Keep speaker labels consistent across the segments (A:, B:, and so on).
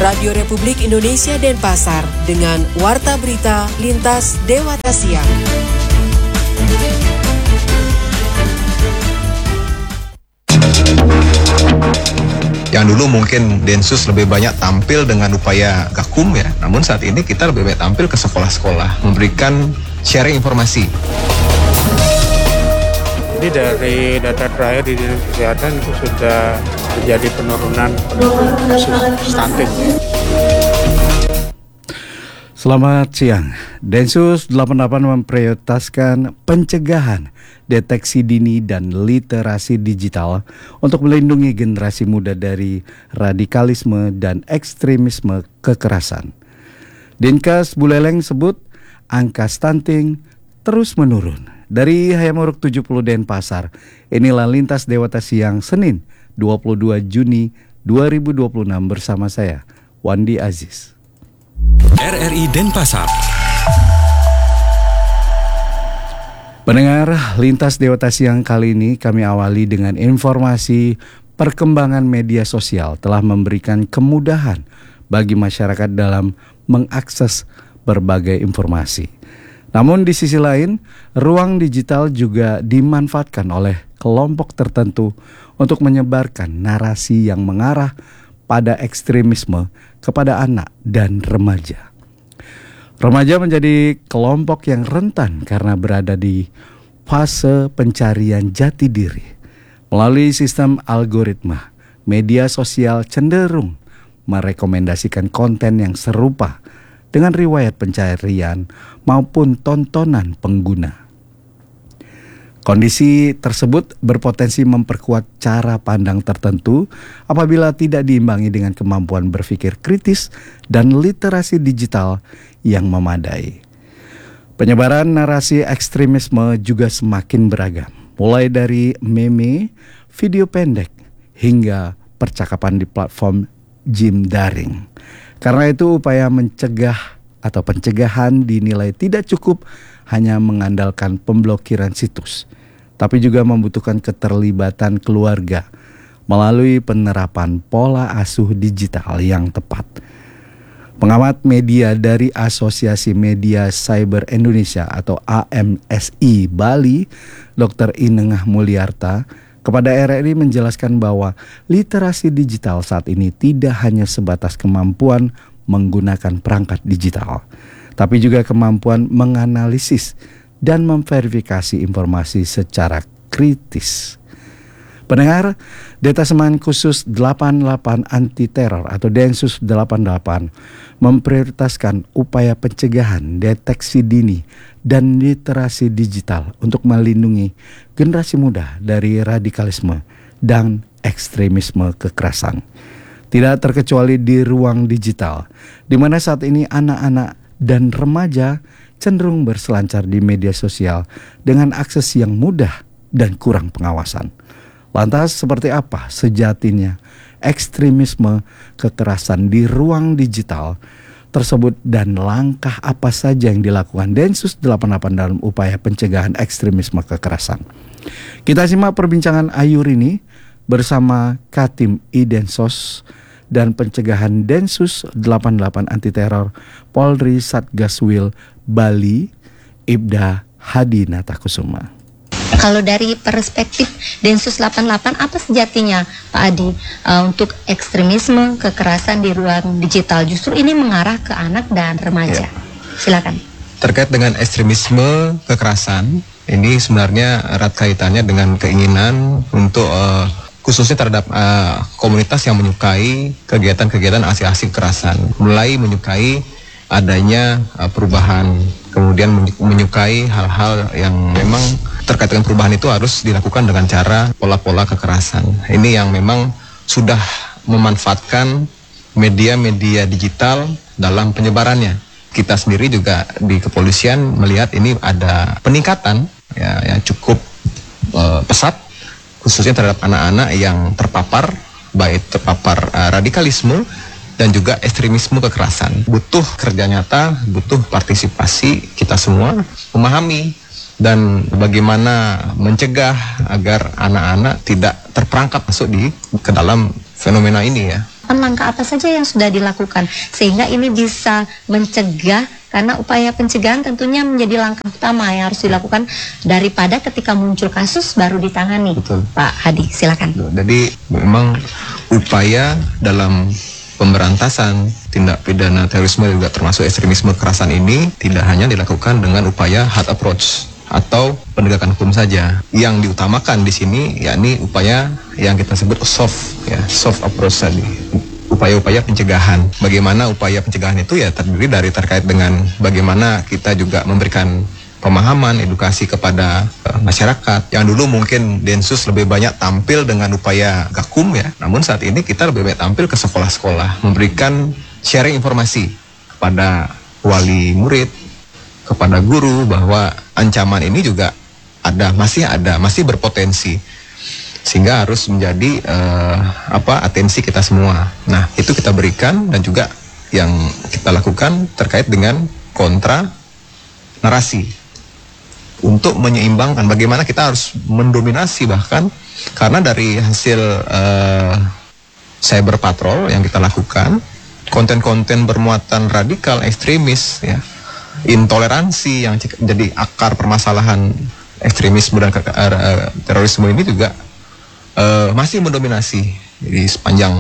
A: Radio Republik Indonesia Denpasar dengan Warta Berita Lintas Dewata Siang.
B: Yang dulu mungkin Densus lebih banyak tampil dengan upaya gakum ya, namun saat ini kita lebih banyak tampil ke sekolah-sekolah, memberikan sharing informasi.
C: Jadi dari data terakhir di Dinas Kesehatan itu sudah terjadi penurunan kasus stunting.
D: Selamat siang. Densus 88 memprioritaskan pencegahan, deteksi dini dan literasi digital untuk melindungi generasi muda dari radikalisme dan ekstremisme kekerasan. Dinkes Buleleng sebut angka stunting terus menurun. Dari Hayamuruk 70 Denpasar, inilah Lintas Dewata Siang Senin 22 Juni 2026 bersama saya, Wandi Aziz.
E: RRI Denpasar.
D: Pendengar, Lintas Dewata Siang kali ini kami awali dengan informasi perkembangan media sosial telah memberikan kemudahan bagi masyarakat dalam mengakses berbagai informasi. Namun di sisi lain, ruang digital juga dimanfaatkan oleh kelompok tertentu untuk menyebarkan narasi yang mengarah pada ekstremisme kepada anak dan remaja. Remaja menjadi kelompok yang rentan karena berada di fase pencarian jati diri. Melalui sistem algoritma, media sosial cenderung merekomendasikan konten yang serupa dengan riwayat pencarian maupun tontonan pengguna. Kondisi tersebut berpotensi memperkuat cara pandang tertentu apabila tidak diimbangi dengan kemampuan berpikir kritis dan literasi digital yang memadai. Penyebaran narasi ekstremisme juga semakin beragam, mulai dari meme, video pendek, hingga percakapan di platform gym daring. Karena itu upaya mencegah atau pencegahan dinilai tidak cukup hanya mengandalkan pemblokiran situs, tapi juga membutuhkan keterlibatan keluarga melalui penerapan pola asuh digital yang tepat. Pengamat media dari Asosiasi Media Cyber Indonesia atau AMSI Bali, Dr. Inengah Mulyarta, kepada RRI menjelaskan bahwa literasi digital saat ini tidak hanya sebatas kemampuan menggunakan perangkat digital, tapi juga kemampuan menganalisis dan memverifikasi informasi secara kritis. Pendengar, Detasemen Khusus 88 Anti Teror atau Densus 88 memprioritaskan upaya pencegahan, deteksi dini, dan literasi digital untuk melindungi generasi muda dari radikalisme dan ekstremisme kekerasan. Tidak terkecuali di ruang digital, di mana saat ini anak-anak dan remaja cenderung berselancar di media sosial dengan akses yang mudah dan kurang pengawasan. Lantas seperti apa sejatinya ekstremisme kekerasan di ruang digital tersebut dan langkah apa saja yang dilakukan Densus 88 dalam upaya pencegahan ekstremisme kekerasan? Kita simak perbincangan Ayu Rini bersama Katim Idensos dan pencegahan Densus 88 Anti Teror Polri Satgaswil Bali, Ibda Hadinata Kusuma.
F: Kalau dari perspektif Densus 88, apa sejatinya Pak Adi untuk ekstremisme kekerasan di ruang digital? Justru ini mengarah ke anak dan remaja. Silakan.
B: Terkait dengan ekstremisme kekerasan, ini sebenarnya erat kaitannya dengan keinginan untuk khususnya terhadap komunitas yang menyukai kegiatan-kegiatan aksi-aksi kekerasan, mulai menyukai adanya perubahan, kemudian menyukai hal-hal yang memang terkait dengan perubahan itu harus dilakukan dengan cara pola-pola kekerasan. Ini yang memang sudah memanfaatkan media-media digital dalam penyebarannya. Kita sendiri juga di kepolisian melihat ini ada peningkatan yang cukup pesat, khususnya terhadap anak-anak yang terpapar, baik terpapar radikalisme dan juga ekstremisme kekerasan. Butuh kerja nyata, butuh partisipasi kita semua, memahami dan bagaimana mencegah agar anak-anak tidak terperangkap masuk ke dalam fenomena ini ya.
F: langkah apa saja yang sudah dilakukan sehingga ini bisa mencegah, karena upaya pencegahan tentunya menjadi langkah utama yang harus dilakukan daripada ketika muncul kasus baru ditangani.
B: Betul.
F: Pak Hadi, silakan.
B: Jadi memang upaya dalam pemberantasan tindak pidana terorisme juga termasuk ekstremisme kekerasan ini tidak hanya dilakukan dengan upaya hard approach atau penegakan hukum saja. Yang diutamakan di sini yakni upaya yang kita sebut soft approach tadi. Upaya-upaya pencegahan. Bagaimana upaya pencegahan itu ya terdiri dari terkait dengan bagaimana kita juga memberikan pemahaman, edukasi kepada masyarakat. Yang dulu mungkin Densus lebih banyak tampil dengan upaya gakum ya. Namun saat ini kita lebih banyak tampil ke sekolah-sekolah, memberikan sharing informasi kepada wali murid, kepada guru bahwa ancaman ini juga masih berpotensi, sehingga harus menjadi atensi kita semua. Nah, itu kita berikan, dan juga yang kita lakukan terkait dengan kontra narasi untuk menyeimbangkan bagaimana kita harus mendominasi, bahkan karena dari hasil cyber patrol yang kita lakukan, konten-konten bermuatan radikal, ekstremis ya, intoleransi yang menjadi akar permasalahan ekstremisme dan terorisme ini juga masih mendominasi. Jadi sepanjang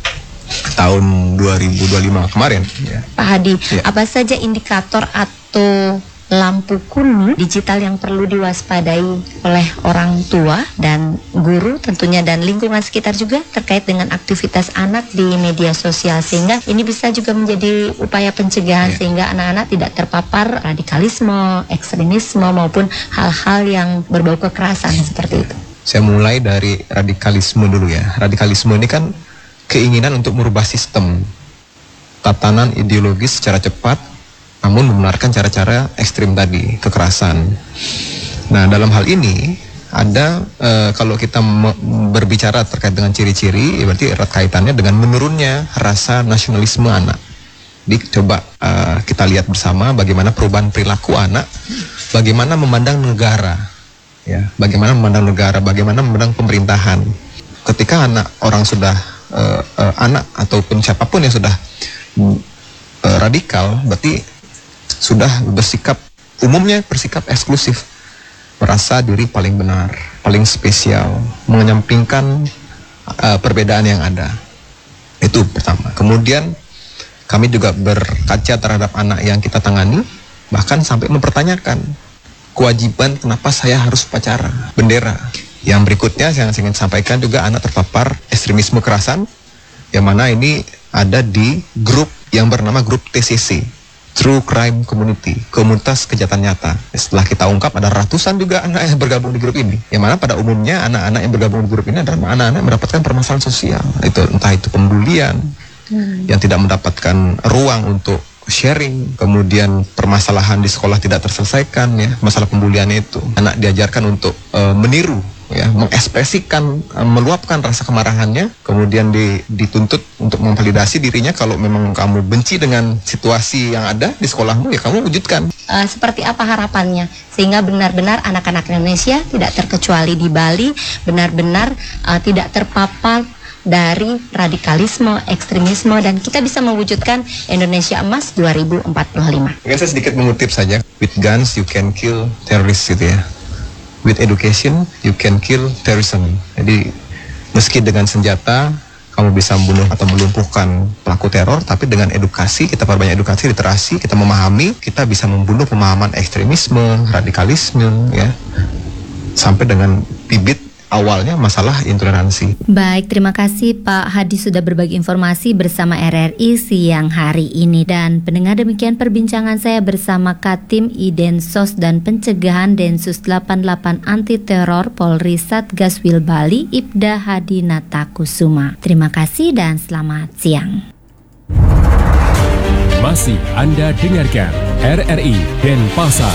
B: tahun 2025 kemarin ya.
F: Pak Hadi,
B: Ya.
F: apa saja indikator atau lampu kuning digital yang perlu diwaspadai oleh orang tua dan guru tentunya, dan lingkungan sekitar juga terkait dengan aktivitas anak di media sosial, sehingga ini bisa juga menjadi upaya pencegahan sehingga anak-anak tidak terpapar radikalisme, ekstremisme maupun hal-hal yang berbau kekerasan seperti itu.
B: Saya mulai dari radikalisme dulu ya. Radikalisme ini kan keinginan untuk merubah sistem, tatanan ideologis secara cepat, namun membenarkan cara-cara ekstrim tadi, kekerasan. Nah, dalam hal ini ada kalau kita berbicara terkait dengan ciri-ciri, berarti erat kaitannya dengan menurunnya rasa nasionalisme anak. Jadi coba kita lihat bersama bagaimana perubahan perilaku anak, bagaimana memandang negara, ya, bagaimana memandang negara, bagaimana memandang pemerintahan. Ketika orang sudah anak ataupun siapapun yang sudah radikal, berarti sudah umumnya bersikap eksklusif, merasa diri paling benar, paling spesial, menyampingkan perbedaan yang ada. Itu pertama. Kemudian kami juga berkaca terhadap anak yang kita tangani, bahkan sampai mempertanyakan kewajiban kenapa saya harus upacara bendera. Yang berikutnya yang saya ingin sampaikan juga, anak terpapar ekstremisme kekerasan, yang mana ini ada di grup yang bernama grup TCC, True Crime Community, komunitas kejahatan nyata. Setelah kita ungkap, ada ratusan juga anak yang bergabung di grup ini, yang mana pada umumnya anak-anak yang bergabung di grup ini adalah anak-anak yang mendapatkan permasalahan sosial, entah itu pembulian, yang tidak mendapatkan ruang untuk sharing, kemudian permasalahan di sekolah tidak terselesaikan ya, masalah pembuliannya itu. Anak diajarkan untuk meniru ya, mengekspresikan, meluapkan rasa kemarahannya, kemudian dituntut untuk memvalidasi dirinya. Kalau memang kamu benci dengan situasi yang ada di sekolahmu, ya kamu wujudkan.
F: Seperti apa harapannya sehingga benar-benar anak-anak Indonesia tidak terkecuali di Bali benar-benar tidak terpapar dari radikalisme, ekstremisme, dan kita bisa mewujudkan Indonesia Emas 2045.
B: Mungkin saya sedikit mengutip saja, with guns you can kill terrorists gitu ya, with education you can kill terrorism. Jadi meski dengan senjata kamu bisa membunuh atau melumpuhkan pelaku teror, tapi dengan edukasi, kita perbanyak edukasi, literasi, kita memahami, kita bisa membunuh pemahaman ekstremisme, radikalisme ya, sampai dengan bibit awalnya masalah intoleransi.
G: Baik, terima kasih Pak Hadi sudah berbagi informasi bersama RRI siang hari ini. Dan pendengar, demikian perbincangan saya bersama Katim Idensos dan Pencegahan Densus 88 Anti Teror Polri Satgaswil Bali, Ibda Hadinata Kusuma. Terima kasih dan selamat siang.
E: Masih Anda dengarkan RRI Denpasar.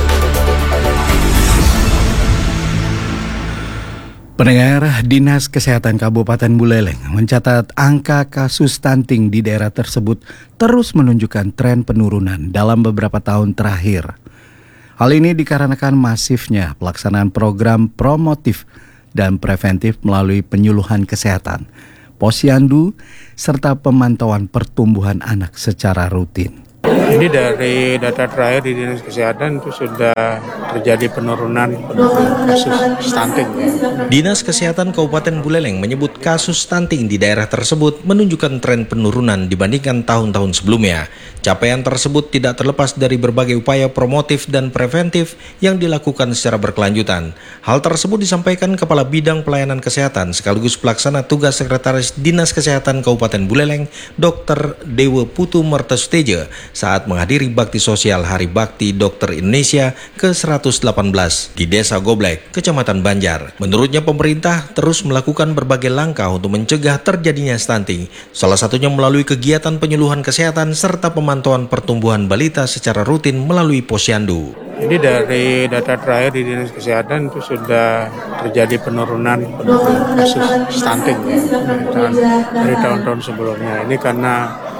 D: Pendengar, Dinas Kesehatan Kabupaten Buleleng mencatat angka kasus stunting di daerah tersebut terus menunjukkan tren penurunan dalam beberapa tahun terakhir. Hal ini dikarenakan masifnya pelaksanaan program promotif dan preventif melalui penyuluhan kesehatan posyandu, serta pemantauan pertumbuhan anak secara rutin.
C: Ini dari data terakhir di Dinas Kesehatan itu sudah terjadi penurunan kasus stunting.
H: Dinas Kesehatan Kabupaten Buleleng menyebut kasus stunting di daerah tersebut menunjukkan tren penurunan dibandingkan tahun-tahun sebelumnya. Capaian tersebut tidak terlepas dari berbagai upaya promotif dan preventif yang dilakukan secara berkelanjutan. Hal tersebut disampaikan Kepala Bidang Pelayanan Kesehatan sekaligus Pelaksana Tugas Sekretaris Dinas Kesehatan Kabupaten Buleleng, Dr. Dewa Putu Mertesuteja, saat menghadiri Bakti Sosial Hari Bakti Dokter Indonesia ke-118 di Desa Goblek, Kecamatan Banjar. Menurutnya pemerintah terus melakukan berbagai langkah untuk mencegah terjadinya stunting, salah satunya melalui kegiatan penyuluhan kesehatan serta pemantauan pertumbuhan balita secara rutin melalui posyandu.
C: Jadi dari data terakhir di Dinas Kesehatan itu sudah terjadi penurunan kasus stunting dari tahun-tahun sebelumnya. Ini karena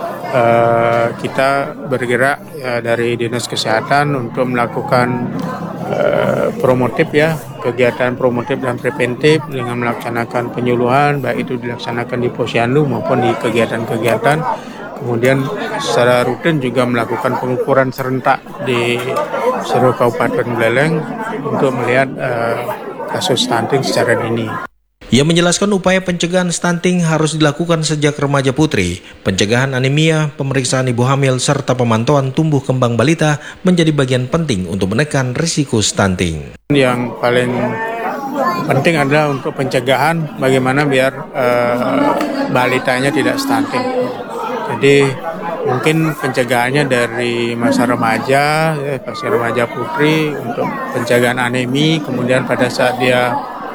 C: kita bergerak dari Dinas Kesehatan untuk melakukan promotif kegiatan promotif dan preventif dengan melaksanakan penyuluhan, baik itu dilaksanakan di posyandu maupun di kegiatan-kegiatan. Kemudian secara rutin juga melakukan pengukuran serentak di seluruh Kabupaten Buleleng untuk melihat kasus stunting secara dini.
H: Ia menjelaskan upaya pencegahan stunting harus dilakukan sejak remaja putri. Pencegahan anemia, pemeriksaan ibu hamil, serta pemantauan tumbuh kembang balita menjadi bagian penting untuk menekan risiko stunting.
C: Yang paling penting adalah untuk pencegahan bagaimana biar balitanya tidak stunting. Jadi mungkin pencegahannya dari masa remaja, putri untuk pencegahan anemi, kemudian pada saat dia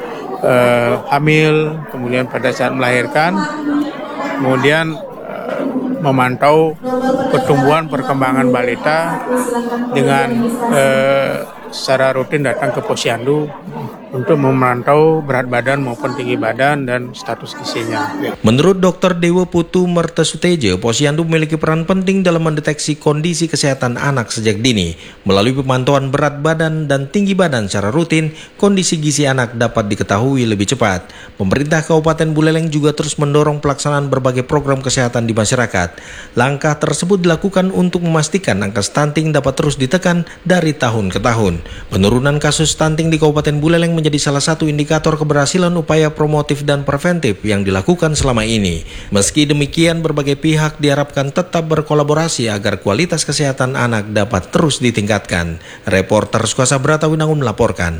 C: hamil, kemudian pada saat melahirkan, kemudian memantau pertumbuhan perkembangan balita dengan secara rutin datang ke posyandu untuk memantau berat badan maupun tinggi badan dan status gizinya.
H: Menurut Dr. Dewa Putu Mertesuteja, posyandu memiliki peran penting dalam mendeteksi kondisi kesehatan anak sejak dini. Melalui pemantauan berat badan dan tinggi badan secara rutin, kondisi gizi anak dapat diketahui lebih cepat. Pemerintah Kabupaten Buleleng juga terus mendorong pelaksanaan berbagai program kesehatan di masyarakat. Langkah tersebut dilakukan untuk memastikan angka stunting dapat terus ditekan dari tahun ke tahun. Penurunan kasus stunting di Kabupaten Buleleng menjadi salah satu indikator keberhasilan upaya promotif dan preventif yang dilakukan selama ini. Meski demikian, berbagai pihak diharapkan tetap berkolaborasi agar kualitas kesehatan anak dapat terus ditingkatkan. Reporter Sukuasa Bratawinangun melaporkan.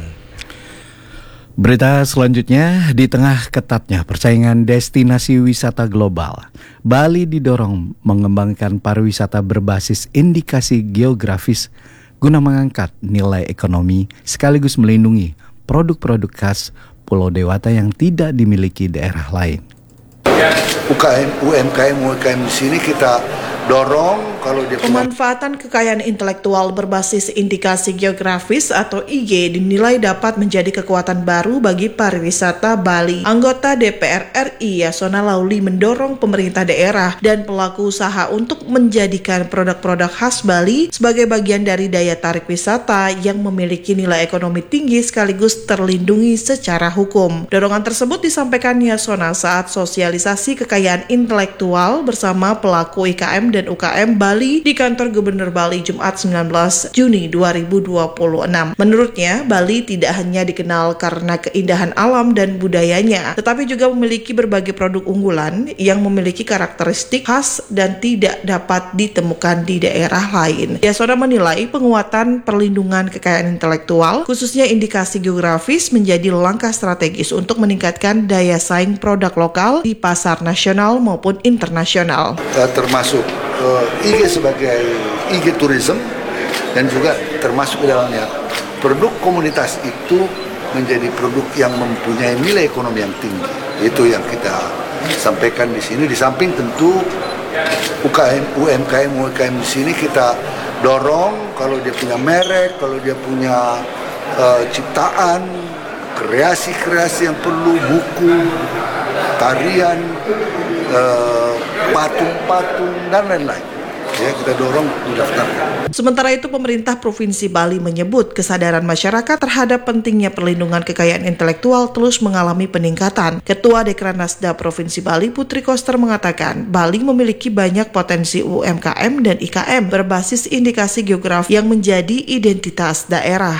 D: Berita selanjutnya, di tengah ketatnya persaingan destinasi wisata global, Bali didorong mengembangkan pariwisata berbasis indikasi geografis guna mengangkat nilai ekonomi sekaligus melindungi produk-produk khas Pulau Dewata yang tidak dimiliki daerah lain.
I: UMKM di sini kita dorong kalau dia
J: pemanfaatan kekayaan intelektual berbasis indikasi geografis atau IG dinilai dapat menjadi kekuatan baru bagi pariwisata Bali. Anggota DPR RI Yasona Lauli mendorong pemerintah daerah dan pelaku usaha untuk menjadikan produk-produk khas Bali sebagai bagian dari daya tarik wisata yang memiliki nilai ekonomi tinggi sekaligus terlindungi secara hukum. Dorongan tersebut disampaikan Yasona saat sosialisasi kekayaan intelektual bersama pelaku IKM dan UKM Bali di kantor Gubernur Bali Jumat 19 Juni 2026. Menurutnya, Bali tidak hanya dikenal karena keindahan alam dan budayanya, tetapi juga memiliki berbagai produk unggulan yang memiliki karakteristik khas dan tidak dapat ditemukan di daerah lain. Yasona menilai penguatan perlindungan kekayaan intelektual, khususnya indikasi geografis, menjadi langkah strategis untuk meningkatkan daya saing produk lokal di pasar nasional maupun internasional.
I: Termasuk IG sebagai IG tourism dan juga termasuk di dalamnya produk komunitas itu menjadi produk yang mempunyai nilai ekonomi yang tinggi. Itu yang kita sampaikan di sini. Di samping tentu UMKM di sini kita dorong kalau dia punya merek, kalau dia punya ciptaan, kreasi-kreasi yang perlu, buku, tarian, patung-patung dan lain-lain. ya kita dorong didaftarkan.
J: Sementara itu, pemerintah Provinsi Bali menyebut kesadaran masyarakat terhadap pentingnya perlindungan kekayaan intelektual terus mengalami peningkatan. Ketua Dekranasda Provinsi Bali, Putri Koster, mengatakan Bali memiliki banyak potensi UMKM dan IKM berbasis indikasi geografi yang menjadi identitas daerah.